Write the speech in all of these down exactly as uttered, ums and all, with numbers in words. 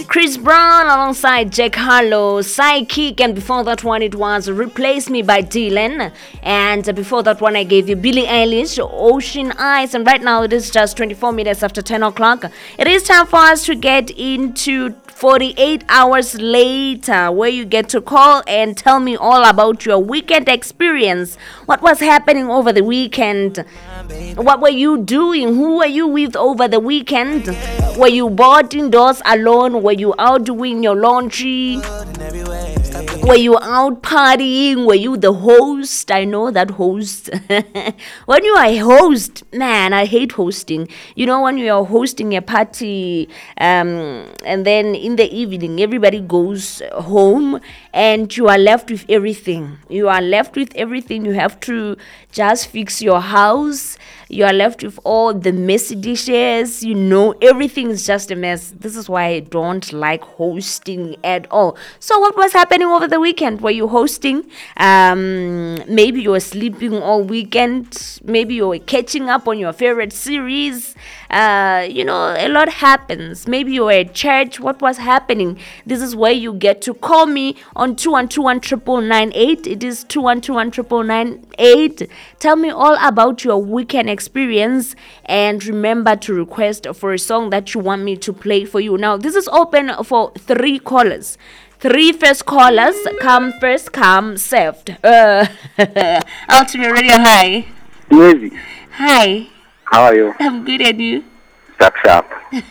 Chris Brown alongside Jack Harlow, Psychic, and before that one it was Replace Me by Dylan, and before that one I gave you Billie Eilish, Ocean Eyes, and right now it is just twenty-four minutes after ten o'clock. It is time for us to get into forty-eight hours later, where you get to call and tell me all about your weekend experience. What was happening over the weekend? What were you doing? Who were you with over the weekend? Were you bored indoors alone? Were you out doing your laundry? Were you out partying? Were you the host? I know that host. When you are a host, man, I hate hosting. You know, when you are hosting a party, um, and then in the evening, everybody goes home and you are left with everything. You are left with everything. You have to just fix your house. You are left with all the messy dishes. You know, everything is just a mess. This is why I don't like hosting at all. So what was happening over the weekend? Were you hosting? Um, maybe you were sleeping all weekend. Maybe you were catching up on your favorite series. Uh, you know, a lot happens. Maybe you were at church. What was happening? This is where you get to call me on two one two one triple nine eight. It is two one two one triple nine eight. Tell me all about your weekend experience, and remember to request for a song that you want me to play for you. Now, this is open for three callers. Three first callers, come first, come served. Uh, Ultimate Radio, hi. Easy. Hi. How are you? I'm good, and you? Sharp, sharp.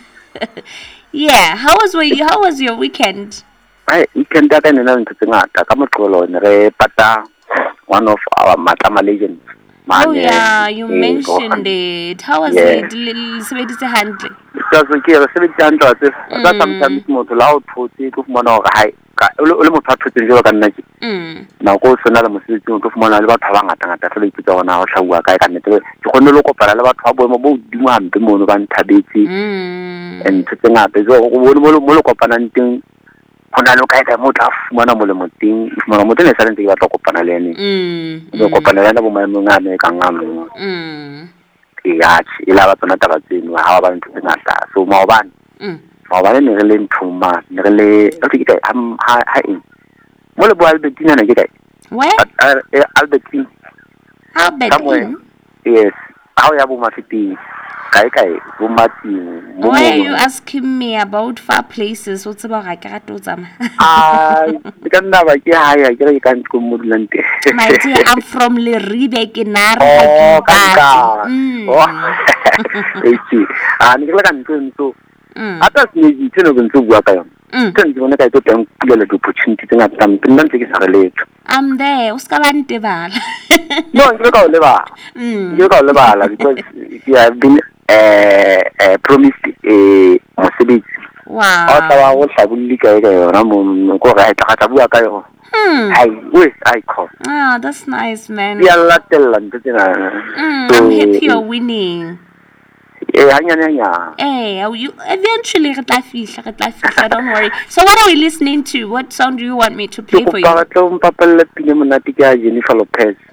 Yeah, how was your, how was your weekend? I weekend that and then to ngata ka motlolo ne re pata one of our Matama legends. Oh yeah, you mentioned it. How was it? Sebedise hantle. Because ke re sebedise hantle tse ka sometimes motho la o thotse go fumana gore hai ka o le motho a thotseng jwa ka nna ke. Mm. Na go sona le mosebetsi o go fumana le batho ba ngata ngata fela ipitsa bona go tlhaua kae ka nnete ke gone le kopana le batho ba boemo bo dimo hampe mono ba nthabetse. Mm. And tse ngata zo go bone mo mo kopana nteng hona lo ka ita motho a fumana molemo teng fumana motho ne sa ntse ke batla kopana le ene. Mm. Go kopana le ena bo maemo ngane ka ngamo. Mm. Ya e la ba tsona taba tseno ha ba ntse ngata so maobane. Mm. Maobane ne re le nthuma ne re le o ke ka ha ha eng mo le bo Albertina ne ke kae where Albertina Albertina yes how ya bo mafiti kae kae bo matsi why are you asking me about far places what's about ga ke rata o tsama ah ke nna ba ke ha ya ke re ka ntko mo dilante my dear I'm from Leribe ke nare oh ka ka oh echi ah ni ke la ka ntso ata se ni tseno go ntso bua ka yona tseno ke bona ka ito teng pula le opportunity tsenga tsa mpinna ntse ke sa re letho I'm there o ska ba ntebala no ke ka o le ba mm ke ka o le ba because you have been uh, uh, promised a mosebetsi wow o tla wa go hlabulli ka ka yona mo go ga tla ga bua ka yona hmm ai we ai call ah that's nice man ya la tella ntse na I'm happy you're winning. Eh, hey, you eventually get la fihla, get la fihla, don't worry. So what are we listening to? What song do you want me to play for you? Jennifer Lopez.